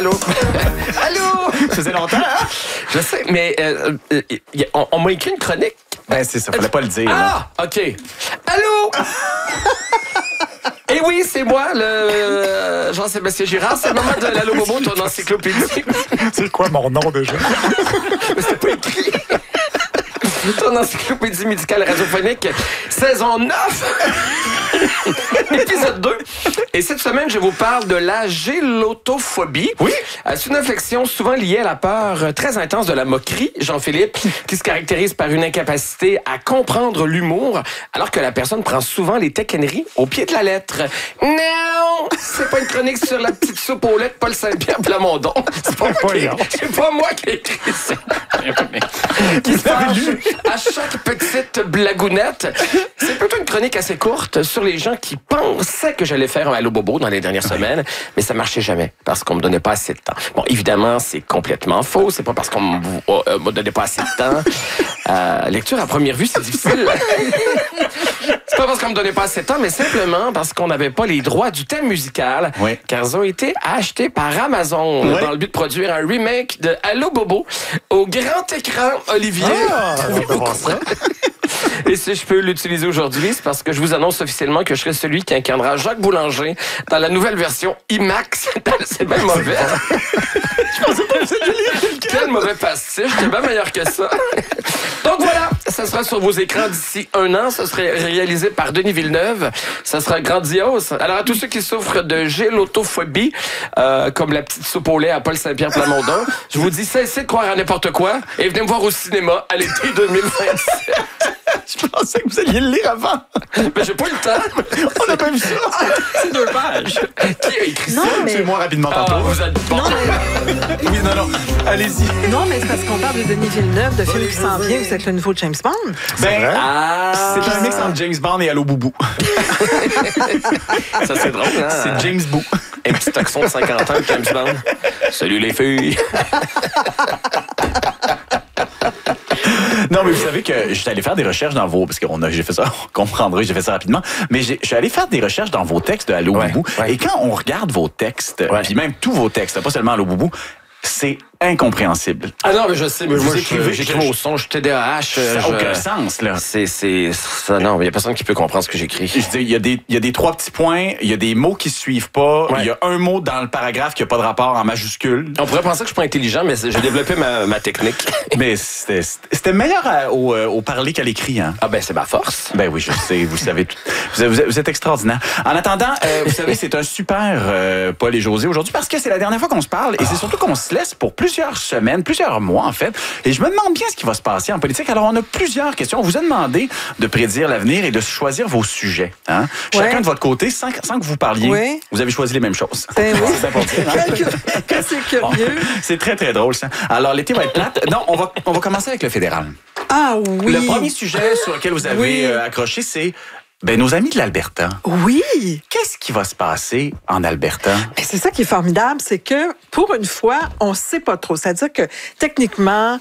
Allô? Allô? Ça faisait longtemps, hein? Je sais, mais on m'a écrit une chronique. Ben, c'est ça, fallait pas le dire. Ah, OK. Allô? Et oui, c'est moi, le Jean-Sébastien Girard. C'est le moment de l'Allo Bobo, ton encyclopédie. C'est quoi mon nom déjà? Mais c'était pas écrit. Ton encyclopédie médicale radiophonique, saison 9, épisode 2. Et cette semaine, je vous parle de la gélotophobie. Oui. C'est une infection souvent liée à la peur très intense de la moquerie, Jean-Philippe, qui se caractérise par une incapacité à comprendre l'humour, alors que la personne prend souvent les taquineries au pied de la lettre. Non! C'est pas une chronique sur la petite soupe aux lettres Paul Saint-Pierre Plamondon. C'est pas moi qui ai écrit ça. Qui se fâche à chaque petite blagounette. C'est plutôt une chronique assez courte sur les gens qui pensaient que j'allais faire un Allo Bobo dans les dernières semaines, mais ça marchait jamais parce qu'on me donnait pas assez de temps. Bon, évidemment, c'est complètement faux. C'est pas parce qu'on me donnait pas assez de temps. Lecture à première vue, c'est difficile. C'est pas parce qu'on me donnait pas assez de temps, mais simplement parce qu'on n'avait pas les droits du thème musical, car ils ont été achetés par Amazon dans le but de produire un remake de Allo Bobo au grand écran, Olivier. Et si je peux l'utiliser aujourd'hui, c'est parce que je vous annonce officiellement que je serai celui qui incarnera Jacques Boulanger dans la nouvelle version IMAX. C'est bien mauvais. Je pensais pas que vous alliez lire quelqu'un. Quel mauvais pastiche, j'étais bien meilleur que ça. Donc voilà, ça sera sur vos écrans d'ici 1 an. Ça serait réalisé par Denis Villeneuve. Ça sera grandiose. Alors à tous ceux qui souffrent de gélotophobie, comme la petite soupe au lait à Paul Saint-Pierre Plamondon, je vous dis cessez de croire à n'importe quoi et venez me voir au cinéma à l'été 2027. Je pensais que vous alliez le lire avant. Mais j'ai pas eu le temps. On n'a pas vu ça. C'est 2 pages. Qui a écrit ça? Mais... C'est moi rapidement tantôt. Vous êtes bon. Non, mais... Oui, non. Allez-y. non, mais c'est parce qu'on parle de Denis Villeneuve, de film qui s'en vient, vous êtes le nouveau James Bond. C'est un mix entre James Bond et Allo Boubou. Ça, c'est drôle, hein? C'est James Boo. Un petit accent de 50 ans de James Bond. Salut les filles. Non, mais vous savez que j'étais allé faire des recherches dans vos... Parce que j'ai fait ça, vous comprendrez, j'ai fait ça rapidement. Mais je suis allé faire des recherches dans vos textes de Allo Boubou. Et quand on regarde vos textes, puis même tous vos textes, pas seulement Allo Boubou, c'est incompréhensible. Ah non, mais je sais, mais vous écrivez, j'écris au son, je suis TDAH. Ça n'a aucun sens, là. Ça, non, il n'y a personne qui peut comprendre ce que j'écris. Je dis, il y a des 3 petits points, il y a des mots qui se suivent pas, il y a un mot dans le paragraphe qui n'a pas de rapport en majuscule. On pourrait penser que je suis pas intelligent, mais j'ai développé ma technique. Mais c'était meilleur au parler qu'à l'écrit, hein? Ah ben, c'est ma force. Ben oui, je sais, vous savez tout. Vous êtes extraordinaire. En attendant, vous savez, c'est un super Paul et José aujourd'hui parce que c'est la dernière fois qu'on se parle et c'est surtout qu'on se laisse pour plusieurs semaines, plusieurs mois en fait. Et je me demande bien ce qui va se passer en politique. Alors, on a plusieurs questions. On vous a demandé de prédire l'avenir et de choisir vos sujets. Hein? Chacun de votre côté, sans que vous parliez, vous avez choisi les mêmes choses. Ben oui. C'est important. Hein? C'est curieux. C'est très, très drôle, ça. Alors, l'été va être plate. Non, on va commencer avec le fédéral. Ah oui. Le premier sujet sur lequel vous avez accroché, c'est nos amis de l'Alberta. Oui. Qu'est-ce qui va se passer en Alberta? Mais c'est ça qui est formidable, c'est que pour une fois, on ne sait pas trop. C'est-à-dire que techniquement,